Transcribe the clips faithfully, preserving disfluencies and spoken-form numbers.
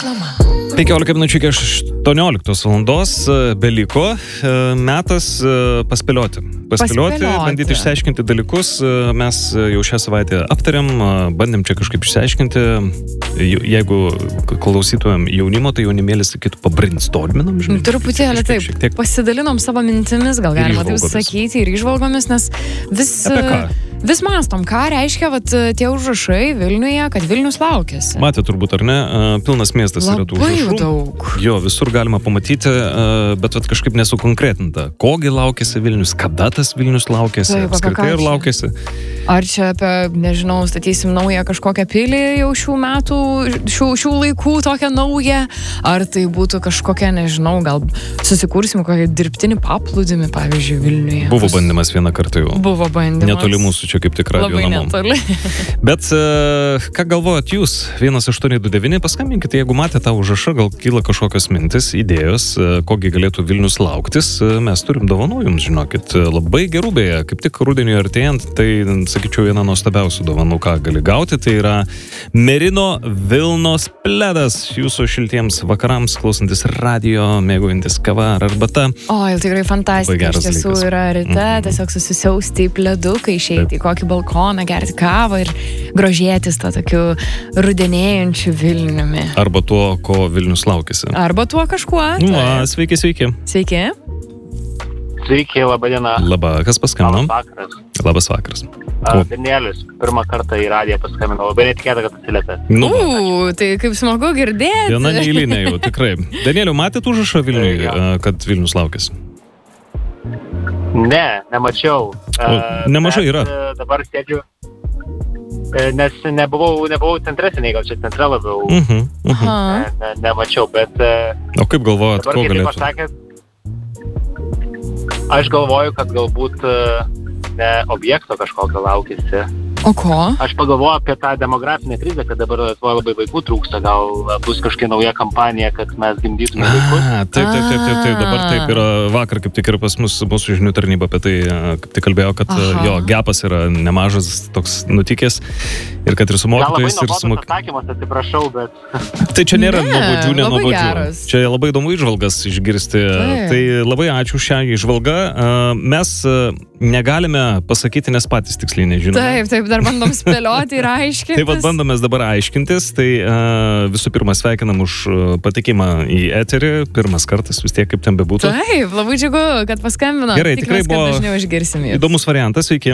Reklama. penkiolika minučių iki aštuonioliktos valandos beliko metas paspėlioti. Paspėlioti, Paspėlioti. bandyti išsiaiškinti dalykus. Mes jau šią savaitę aptarėm, bandėm čia kažkaip išsiaiškinti. Jeigu klausytumėm jaunimo, tai jaunimėlis sakytų pabrainstorminam, žinai. Truputėlį taip, Šiek tiek. pasidalinom savo mintimis, gal galima taip įžvalgomis. sakyti, ir įžvalgomis, nes vis, Apie ką? vis mastom, ką reiškia vat, tie užrašai Vilniuje, kad Vilnius laukiasi. Matė turbūt, ar ne? Pilnas miestas yra tų Labai užrašų. daug. Jo, visur galima pamatyti, bet vat kažkaip nesukonkretinta. Kogi laukiasi Vilnius, kada tas Vilnius laukiasi, Taip, apie apskritai ką ir čia? laukiasi. Ar čia apie, nežinau, statysim naują kažkokią pilį jau šių metų, šių, šių laikų tokią naują, ar tai būtų kažkokia, nežinau, gal susikursim kokį dirbtinį paplūdimį, pavyzdžiui, Vilniuje. Buvo bandymas vieną kartą jau. Buvo bandymas. Netoli mūsų čia kaip tik radijo Labai namom. netoli. Bet uh, ką galvojat jūs? vienas aštuoni du devyni, paskambinkite, jeigu matėte tą užrašą, gal kyla kažkokios mintis, idėjos, uh, kogi galėtų Vilnius lauktis. Uh, mes turim dovanų jums, žinokit, uh, labai gerų beje, kaip tik rudeniui artėjant, tai, sakyčiau, viena nuostabiausių dovanų, ką gali gauti, tai yra Merino Vilnos pledas jūsų šiltiems vakarams, klausantis radijo, mėgaujantis kava ar arbata. O, jau tikrai Labai fantastika, geras iš tiesų dalykas. yra ryte, Mhm. tiesiog susisiausti į pleduką, išeiti Taip. į kokį balkoną, gerti kavą ir grožėtis to tokiu rudenėjančiu Vilniumi. Arba tuo, ko Vilnius laukėsi. Arba tuo kažkuo. Va, sveiki, sveiki. Sveiki. Sveiki, laba diena. Labą, kas paskambino? Labas vakaras. Labas vakaras. A, Danielius, pirmą kartą į radiją paskambinau. Labai netikėta, kad atsiliepė. Nu, U, tai kaip smagu girdėti. viena neįlinė jau, tikrai. Danieliu, matėt užrašą Vilniui, Jo. a, kad Vilnius laukėsi? Ne, nemačiau. A, nemažai bet, yra. a, Dabar sėdžiu, e, nes nebuvau, nebuvau centresiniai, gal čia centre labiau. Mhm, mhm. Aha. Ne, ne, nemačiau, bet e, O kaip galvojat, dabar, ko kai taip galėtų? pasakėt, aš galvoju, kad galbūt e, ne objekto kažkokio laukėsi. O ko? Aš pagalvoju apie tą demografinę krizę, kad dabar Lietuvoje labai vaikų trūksta, gal bus kažkokia nauja kampanija, kad mes gimdytume vaikus. A, taip, taip, taip, taip, taip, dabar taip yra, vakar kaip tik ir pas mus, mūsų žinių tarnyba apie tai a, kaip tik kalbėjo, kad a, Aha. jo, gepas yra nemažas toks nutikęs ir kad ir su Gal labai mokytojais ir su nuobodus mok... atsakymas, atsiprašau, bet Tai čia nėra Ne, nuobodžių, labai nenuobodžių. geras. Čia labai įdomu įžvalgas išgirsti. Taip. Tai labai ačiū už šią įžvalgą. A, Mes a, negalime pasakyti, nes patys tiksliai nežinome. Taip, taip, dar bandom spėlioti ir aiškinti. Taip pat bandome dabar aiškintis, tai uh, visų pirma sveikinam už uh, patekimą į eterį, pirmas kartas vis tiek kaip ten bebūtų. Taip, labai džiugu, kad paskambino. Gerai, tikrai Tikimės, buvo kad dažniau išgirsim jį. Įdomus variantas, sveiki.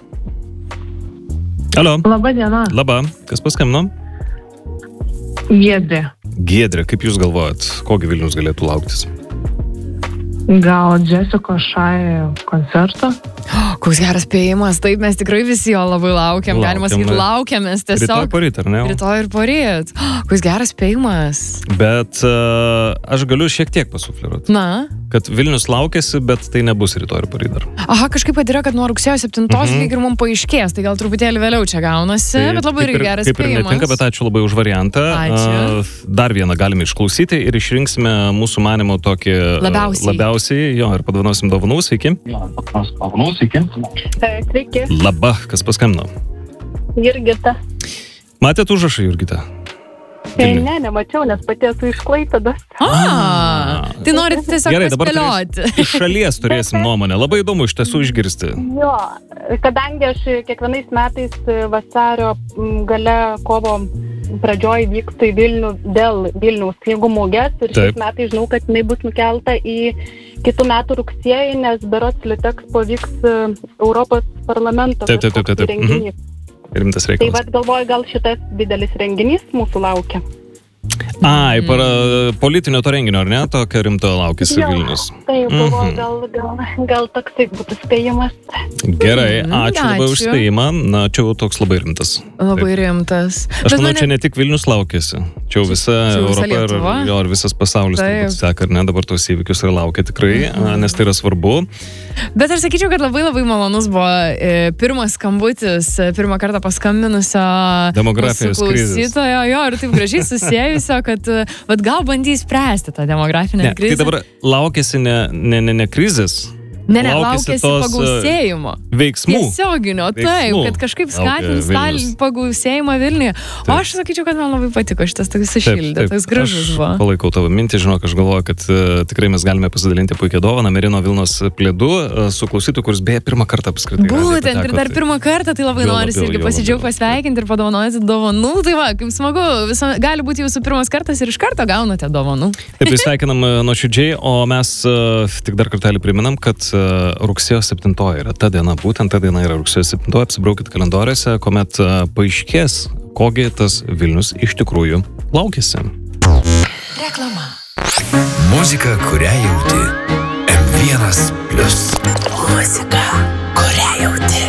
Alio, Labą dieną, laba, kas paskambino? Giedrė. Giedrė, kaip jūs galvojat, kogi Vilnius galėtų lauktis? Gal Jessica Shai koncerto? Koks geras spėjimas, taip, mes tikrai visi jo labai laukiam, galima Laukiam, sakyti, na. laukiamės Rytoj tiesiog. poryt, ar ne? Rytoj ir poryt. Koks geras spėjimas. Bet uh, aš galiu šiek tiek pasufliruoti, Na, kad Vilnius laukėsi, bet tai nebus rytoj ir poryt dar. aha, kažkaip pat yra, kad nuo rugsėjo septintos Mhm. lyg ir mums paaiškės, tai gal truputėlį vėliau čia gaunasi, Tai bet labai kaip irgi ir- geras Kaip ir spėjimas. netinka, bet ačiū labai už variantą. Ačiū. A, Dar vieną galime išklausyti ir išrinksime mūsų manimo tokį a, Labiausiai. labiausiai, jo, ir padovanosim dovanų, sveiki. Sveiki, Laba, kas paskambino. Jurgita. Matėt užrašą, Jurgita? Vilniuj. Ne, nemačiau, nes pati esu iš Klaipėdos. A, tai norit tiesiog Gerai, dabar paspėlioti. turės- iš šalies turėsim nuomonę. Labai įdomu iš tiesų išgirsti. Jo, kadangi aš kiekvienais metais vasario m, gale kovo pradžioj vykstu į Vilnių dėl Vilniaus knygų mugės ir Taip. šiais metais žinau, kad jinai bus nukelta į kitų metų rugsėjį, nes berods Litexpo vyks e, Europos parlamento Taip, taip, taip, taip, taip. kažkoks renginys. Rimtas Tai reikalas. vad galvoju, gal šitas didelis renginys mūsų laukia. Ai, para politinio to renginio, ar ne? Tokio rimto laukėsi Jo. Vilnius. Tai galvoju, Mhm. gal, gal, gal toksai būtų spėjimas. Gerai, Mhm, ačiū labai už ačiū. spėjimą. Na, čia jau toks labai rimtas. Labai rimtas. Aš Bet manau, mane- čia ne tik Vilnius laukėsi. Čia jau visa Čia jau visa Europa ir, Lietuva. jo, ir visas pasaulis Taip. turbūt seka, ar ne, dabar tos įvykius ir laukia tikrai, Mhm. nes tai yra svarbu. Bet aš sakyčiau, kad labai labai malonus buvo e, pirmas skambutis, e, pirmą kartą paskambinusio Demografijos mūsų krizės. klausytojo, jo, ir taip gražiai susijusio, kad e, vat gal bandys spręsti tą demografinę Ne, tai krizę. dabar laukėsi ne, ne, ne, ne krizės, Ne, ne, laukiasi laukiasi tos, pagausėjimo. Veiksmų. Tiesioginio, taip, Veiksmų. kad kažkaip Laukia skatins Vilnius. tą pagausėjimą Vilniuje. O aš sakyčiau, kad man labai patiko šitas toks Taip, išildė, taip. toks gražus Aš buvo. palaikau tavo mintį, žinok, aš galvoju, kad uh, tikrai mes galime pasidalinti puikią dovaną Merino Vilnos plėdu uh, su klausytu, kuris beje pirmą kartą apskritai. Būtent ir dar pirmą kartą, tai labai Juo norisi labiau, irgi juo pasidžiaugti, labiau. pasveikinti ir padovanoti dovanų. Tai va, kaip smagu, visa, gali būti jūsų pirmas kartas ir iš karto gaunate dovanų. Taip, tai sveikinam uh, nuoširdžiai, o mes uh, tik dar kartelį priminam, kad uh, rugsėjo septintoji yra ta diena, būtent ta diena yra rugsėjo septintoji, apsibraukit kalendoriuose, kuomet uh, paaiškės, kogi tas Vilnius iš tikrųjų laukėsi. Reklama. Muzika, kurią jauti. M vienas plus. Muzika.